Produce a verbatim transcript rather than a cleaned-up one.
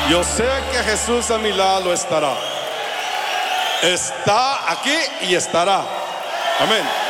Yo sé que Jesús a mi lado estará. Está aquí y estará. Amén.